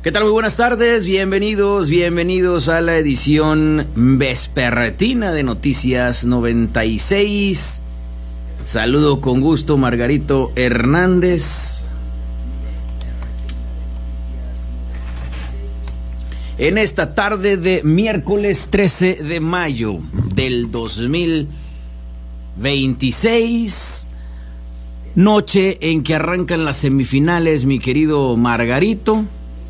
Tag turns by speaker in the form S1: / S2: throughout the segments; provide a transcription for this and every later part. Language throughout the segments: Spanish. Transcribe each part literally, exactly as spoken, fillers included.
S1: ¿Qué tal? Muy buenas tardes, bienvenidos, bienvenidos a la edición vespertina de Noticias noventa y seis. Saludo con gusto, Margarito Hernández. En esta tarde de miércoles trece de mayo del dos mil veintiséis, noche en que arrancan las semifinales, mi querido Margarito.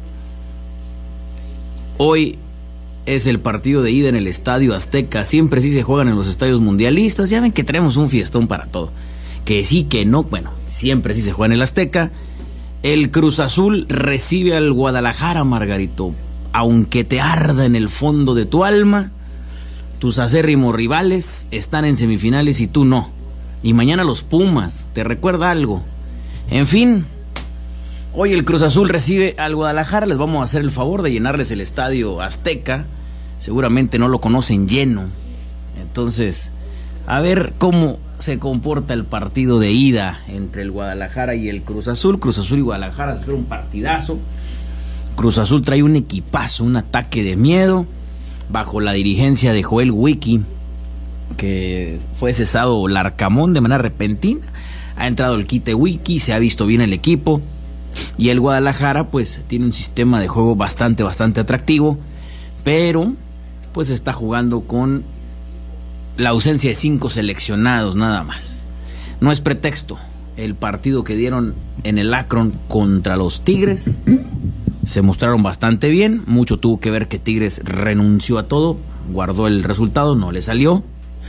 S1: Hoy es el partido de ida en el Estadio Azteca. Siempre sí se juegan en los estadios mundialistas. Ya ven que tenemos un fiestón para todo. Que sí, que no. Bueno, siempre sí se juega en el Azteca. El Cruz Azul recibe al Guadalajara, Margarito. Aunque te arda en el fondo de tu alma, tus acérrimos rivales están en semifinales y tú no. Y mañana los Pumas. ¿Te recuerda algo? En fin, hoy el Cruz Azul recibe al Guadalajara. Les vamos a hacer el favor de llenarles el Estadio Azteca. Seguramente no lo conocen lleno. Entonces, a ver cómo se comporta el partido de ida entre el Guadalajara y el Cruz Azul. Cruz Azul y Guadalajara, se espera un partidazo. Cruz Azul trae un equipazo, un ataque de miedo, bajo la dirigencia de Joel Wiki, que fue cesado Larcamón de manera repentina. Ha entrado el quite Wiki, se ha visto bien el equipo. Y el Guadalajara pues tiene un sistema de juego bastante, bastante atractivo, pero pues está jugando con la ausencia de cinco seleccionados nada más. No es pretexto. El partido que dieron en el Akron contra los Tigres se mostraron bastante bien. Mucho tuvo que ver que Tigres renunció a todo, guardó el resultado, no le salió.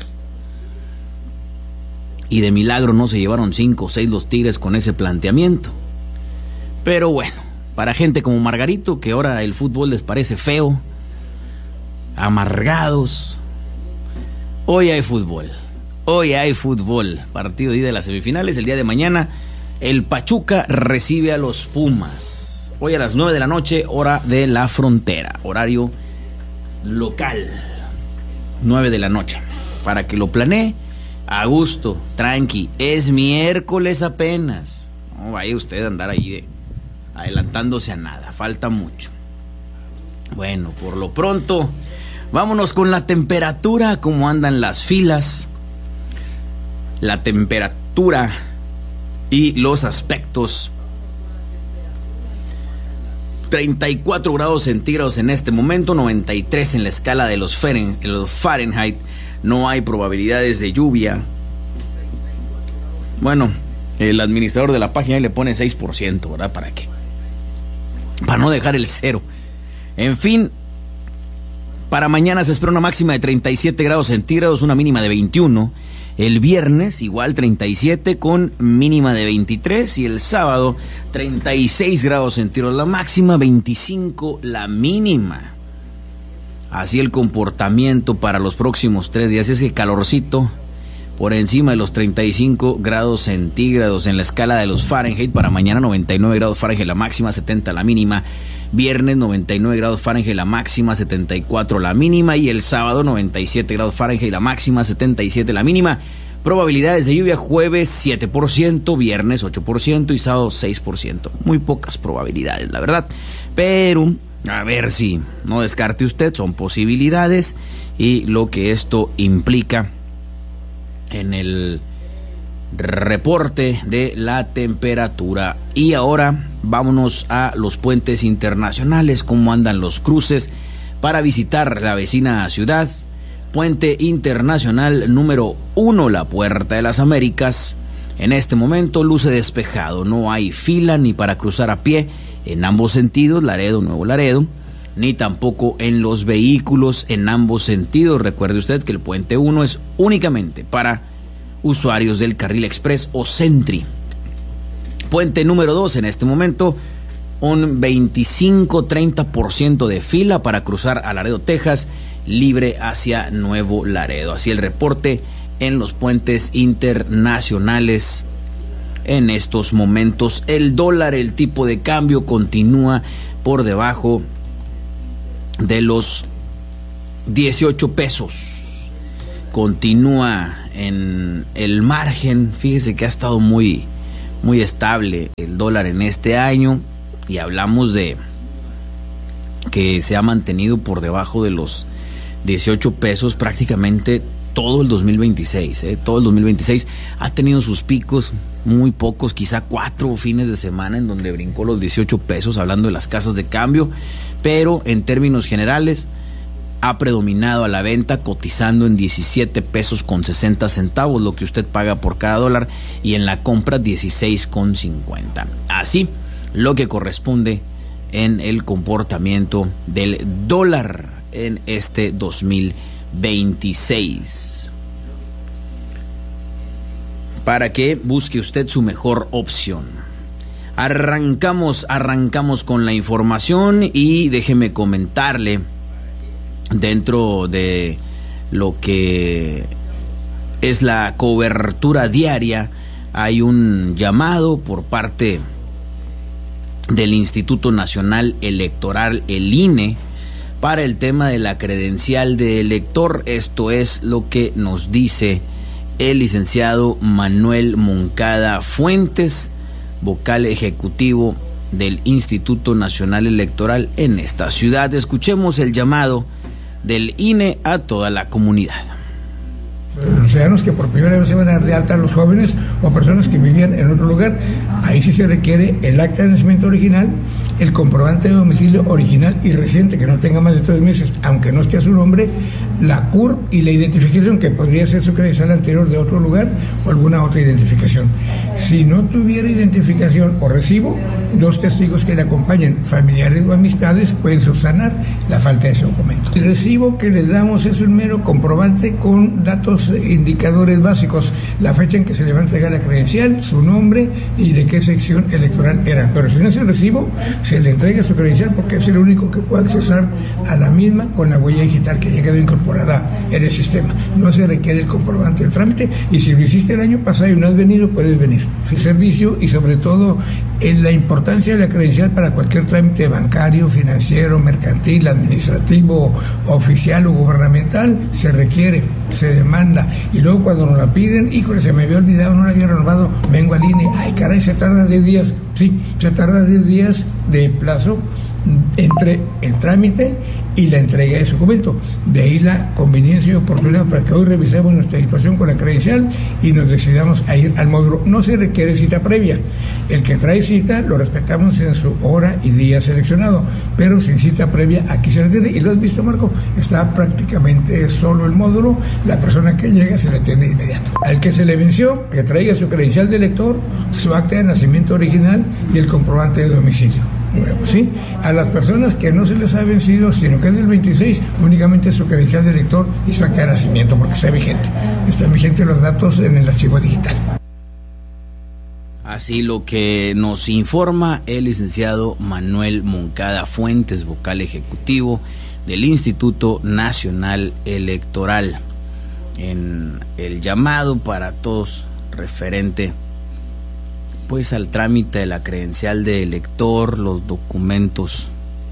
S1: Y de milagro no se llevaron cinco o seis los Tigres con ese planteamiento. Pero bueno, para gente como Margarito, que ahora el fútbol les parece feo, amargados, hoy hay fútbol. Hoy hay fútbol. Partido de ida de las semifinales. El día de mañana, el Pachuca recibe a los Pumas. Hoy a las nueve de la noche, hora de la frontera. Horario local. nueve de la noche. Para que lo planee a gusto, tranqui. Es miércoles apenas. No vaya usted a andar ahí de adelantándose a nada, falta mucho. Bueno, por lo pronto, vámonos con la temperatura, cómo andan las filas, la temperatura y los aspectos. treinta y cuatro grados centígrados en este momento, noventa y tres en la escala de los Fahrenheit, no hay probabilidades de lluvia. Bueno, el administrador de la página le pone seis por ciento, ¿verdad? ¿Para qué? Para no dejar el cero. En fin, para mañana se espera una máxima de treinta y siete grados centígrados, una mínima de veintiuno. El viernes igual treinta y siete con mínima de veintitrés. Y el sábado treinta y seis grados centígrados la máxima, veinticinco la mínima. Así el comportamiento para los próximos tres días. Ese calorcito por encima de los treinta y cinco grados centígrados en la escala de los Fahrenheit. Para mañana noventa y nueve grados Fahrenheit la máxima, setenta la mínima. Viernes noventa y nueve grados Fahrenheit la máxima, setenta y cuatro la mínima. Y el sábado noventa y siete grados Fahrenheit la máxima, setenta y siete la mínima. Probabilidades de lluvia jueves siete por ciento, viernes ocho por ciento y sábado seis por ciento. Muy pocas probabilidades, la verdad. Pero a ver si no descarte usted, son posibilidades y lo que esto implica en el reporte de la temperatura. Y ahora vámonos a los puentes internacionales, cómo andan los cruces para visitar la vecina ciudad. Puente internacional número uno, la Puerta de las Américas. En este momento luce despejado, no hay fila ni para cruzar a pie en ambos sentidos, Laredo, Nuevo Laredo, ni tampoco en los vehículos en ambos sentidos. Recuerde usted que el puente uno es únicamente para usuarios del carril express o Sentry. Puente número dos, en este momento un veinticinco a treinta por ciento de fila para cruzar a Laredo, Texas, libre hacia Nuevo Laredo. Así el reporte en los puentes internacionales en estos momentos. El dólar, el tipo de cambio continúa por debajo de los dieciocho pesos. Continúa en el margen. Fíjese que ha estado muy, muy estable el dólar en este año. Y hablamos de que se ha mantenido por debajo de los dieciocho pesos prácticamente todo el dos mil veintiséis, ¿eh? Todo el dos mil veintiséis ha tenido sus picos, muy pocos, quizá cuatro fines de semana en donde brincó los dieciocho pesos, hablando de las casas de cambio, pero en términos generales ha predominado a la venta, cotizando en diecisiete pesos con sesenta centavos, lo que usted paga por cada dólar, y en la compra dieciséis con cincuenta. Así, lo que corresponde en el comportamiento del dólar en este dos mil veintiséis, para que busque usted su mejor opción. Arrancamos, arrancamos con la información y déjeme comentarle, dentro de lo que es la cobertura diaria, hay un llamado por parte del Instituto Nacional Electoral, el I N E, para el tema de la credencial de elector. Esto es lo que nos dice el licenciado Manuel Moncada Fuentes, vocal ejecutivo del Instituto Nacional Electoral en esta ciudad. Escuchemos el llamado del I N E a toda la comunidad.
S2: Los ciudadanos que por primera vez se van a dar de alta, a los jóvenes o personas que vivían en otro lugar, ahí sí se requiere el acta de nacimiento original, el comprobante de domicilio original y reciente que no tenga más de tres meses, aunque no esté a su nombre, la C U R P y la identificación, que podría ser su credencial anterior de otro lugar o alguna otra identificación. Si no tuviera identificación o recibo, los testigos que le acompañen, familiares o amistades, pueden subsanar la falta de ese documento. El recibo que les damos es un mero comprobante con datos indicadores básicos, la fecha en que se le va a entregar la credencial, su nombre y de qué sección electoral eran. Pero si no es el recibo, se le entrega su credencial porque es el único que puede accesar a la misma con la huella digital que ya quedó incorporada en el sistema. No se requiere el comprobante de trámite, y si lo hiciste el año pasado y no has venido, puedes venir. Su servicio y sobre todo en la importancia de la credencial para cualquier trámite bancario, financiero, mercantil, administrativo, oficial o gubernamental, se requiere, se demanda, y luego cuando nos la piden, híjole, se me había olvidado, no la había renovado, vengo al I N E, ay caray, se tarda diez días, sí, se tarda diez días de plazo entre el trámite y la entrega de su documento. De ahí la conveniencia y oportunidad para que hoy revisemos nuestra situación con la credencial y nos decidamos a ir al módulo. No se requiere cita previa. El que trae cita lo respetamos en su hora y día seleccionado, pero sin cita previa aquí se le atiende. Y lo has visto, Marco, está prácticamente solo el módulo, la persona que llega se le atiende de inmediato. Al que se le venció, que traiga su credencial de elector, su acta de nacimiento original y el comprobante de domicilio. Bueno, ¿sí? A las personas que no se les ha vencido, sino que es del veintiséis, únicamente su credencial de elector y su acta de nacimiento, porque está vigente. Están vigentes los datos en el archivo digital.
S1: Así lo que nos informa el licenciado Manuel Moncada Fuentes, vocal ejecutivo del Instituto Nacional Electoral, en el llamado para todos referente pues al trámite de la credencial de elector, los documentos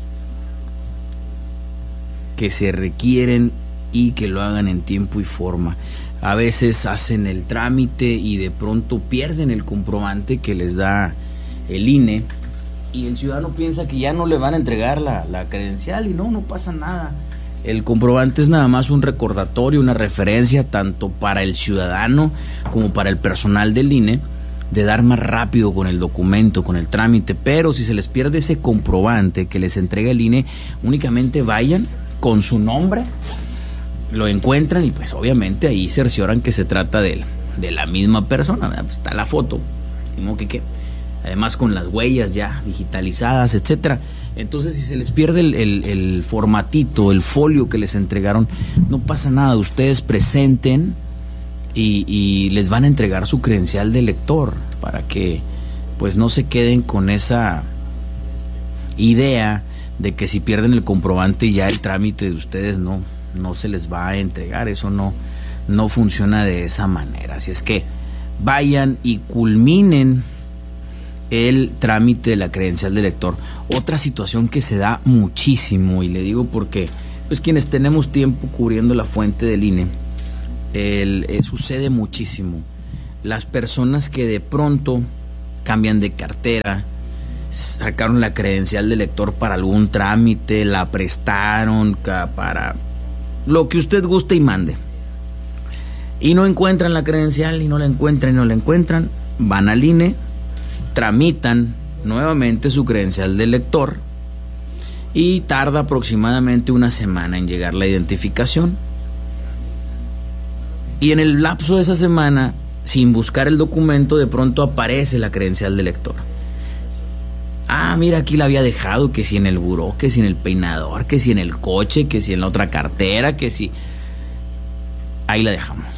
S1: que se requieren y que lo hagan en tiempo y forma. A veces hacen el trámite y de pronto pierden el comprobante que les da el I N E, y el ciudadano piensa que ya no le van a entregar la, la credencial, y no, no pasa nada. El comprobante es nada más un recordatorio, una referencia tanto para el ciudadano como para el personal del I N E, de dar más rápido con el documento, con el trámite. Pero si se les pierde ese comprobante que les entrega el I N E, únicamente vayan con su nombre, lo encuentran y pues obviamente ahí cercioran que se trata de, de la misma persona. Pues está la foto, ¿no? que, que, además con las huellas ya digitalizadas, etcétera. Entonces, si se les pierde el, el, el formatito, el folio que les entregaron, no pasa nada. Ustedes presenten Y, y les van a entregar su credencial de elector para que pues no se queden con esa idea de que si pierden el comprobante ya el trámite de ustedes no, no se les va a entregar. Eso no, no funciona de esa manera. Así es que vayan y culminen el trámite de la credencial de elector. Otra situación que se da muchísimo, y le digo porque pues quienes tenemos tiempo cubriendo la fuente del I N E, El, eh, sucede muchísimo. Las personas que de pronto cambian de cartera, sacaron la credencial de lector para algún trámite, la prestaron para lo que usted guste y mande, y no encuentran la credencial, y no la encuentran, y no la encuentran, van al I N E, tramitan nuevamente su credencial de lector, y tarda aproximadamente una semana en llegar la identificación. Y en el lapso de esa semana, sin buscar el documento, de pronto aparece la credencial de lector. Ah, mira, aquí la había dejado, que si en el buró, que si en el peinador, que si en el coche, que si en la otra cartera, que si... Ahí la dejamos.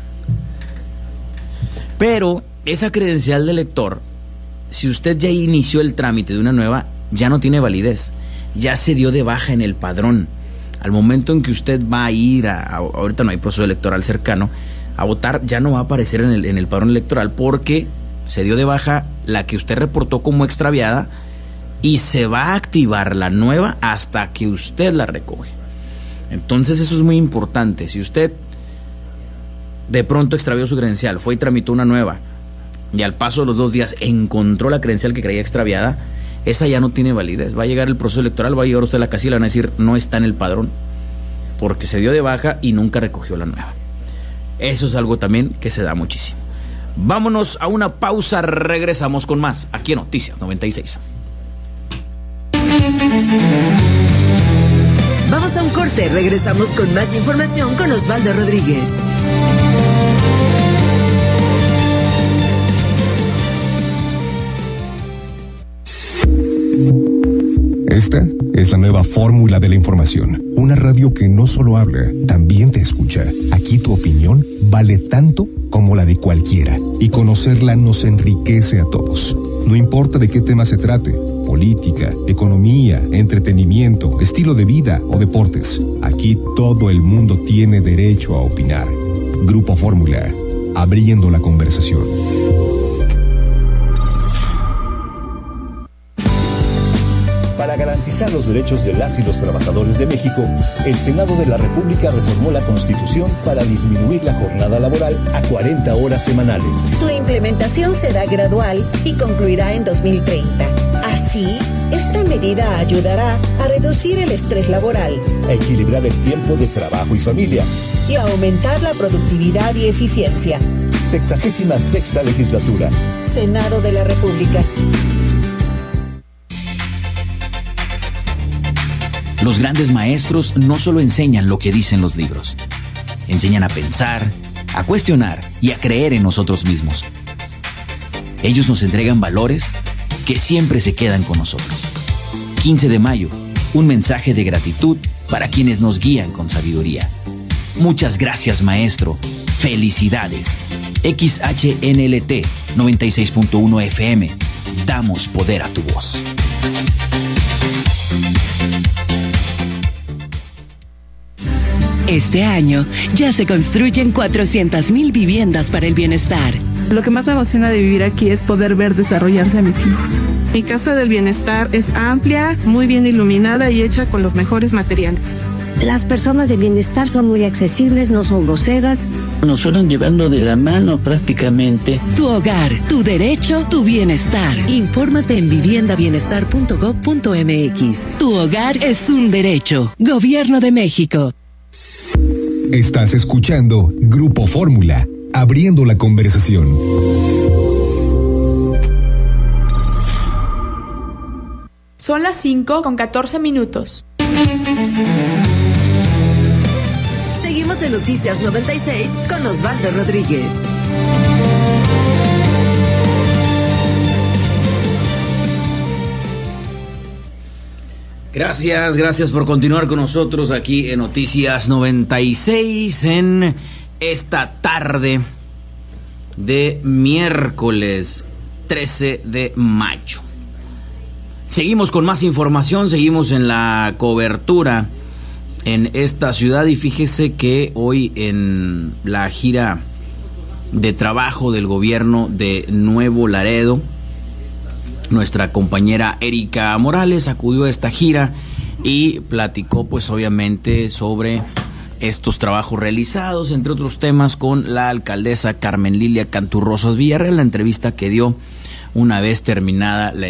S1: Pero esa credencial de lector, si usted ya inició el trámite de una nueva, ya no tiene validez. Ya se dio de baja en el padrón. Al momento en que usted va a ir a, a ahorita no hay proceso electoral cercano, a votar, ya no va a aparecer en el, en el padrón electoral, porque se dio de baja la que usted reportó como extraviada, y se va a activar la nueva hasta que usted la recoge. Entonces eso es muy importante. Si usted de pronto extravió su credencial, fue y tramitó una nueva, y al paso de los dos días encontró la credencial que creía extraviada, esa ya no tiene validez. Va a llegar el proceso electoral, va a llegar usted a la casilla y le van a decir no está en el padrón, porque se dio de baja y nunca recogió la nueva. Eso es algo también que se da muchísimo. Vámonos a una pausa, regresamos con más aquí en Noticias noventa y seis.
S3: Vamos a un corte, regresamos con más información con Osvaldo Rodríguez.
S4: Esta es la nueva fórmula de la información. Una radio que no solo habla, también te escucha. Aquí tu opinión vale tanto como la de cualquiera. Y conocerla nos enriquece a todos. No importa de qué tema se trate: política, economía, entretenimiento, estilo de vida o deportes. Aquí todo el mundo tiene derecho a opinar. Grupo Fórmula, abriendo la conversación.
S5: Para garantizar los derechos de las y los trabajadores de México, el Senado de la República reformó la Constitución para disminuir la jornada laboral a cuarenta horas semanales.
S6: Su implementación será gradual y concluirá en dos mil treinta. Así, esta medida ayudará a reducir el estrés laboral,
S5: a equilibrar el tiempo de trabajo y familia
S6: y a aumentar la productividad y eficiencia.
S5: Sexagésima sexta legislatura.
S6: Senado de la República.
S1: Los grandes maestros no solo enseñan lo que dicen los libros, enseñan a pensar, a cuestionar y a creer en nosotros mismos. Ellos nos entregan valores que siempre se quedan con nosotros. quince de mayo, un mensaje de gratitud para quienes nos guían con sabiduría. Muchas gracias, maestro. Felicidades. X H N L T noventa y seis punto uno F M. Damos poder a tu voz.
S7: Este año ya se construyen cuatrocientas mil viviendas para el bienestar.
S8: Lo que más me emociona de vivir aquí es poder ver desarrollarse a mis hijos. Mi casa del bienestar es amplia, muy bien iluminada y hecha con los mejores materiales.
S9: Las personas de bienestar son muy accesibles, no son groseras.
S10: Nos fueron llevando de la mano prácticamente.
S7: Tu hogar, tu derecho, tu bienestar. Infórmate en vivienda bienestar punto gob punto m x. Tu hogar es un derecho. Gobierno de México.
S4: Estás escuchando Grupo Fórmula, abriendo la conversación.
S11: Son las cinco con catorce minutos.
S3: Seguimos en Noticias noventa y seis con Osvaldo Rodríguez.
S1: Gracias, gracias por continuar con nosotros aquí en Noticias noventa y seis en esta tarde de miércoles trece de mayo. Seguimos con más información, seguimos en la cobertura en esta ciudad y fíjese que hoy en la gira de trabajo del gobierno de Nuevo Laredo, nuestra compañera Erika Morales acudió a esta gira y platicó pues obviamente sobre estos trabajos realizados, entre otros temas, con la alcaldesa Carmen Lilia Canturrosas Villarreal, la entrevista que dio una vez terminada la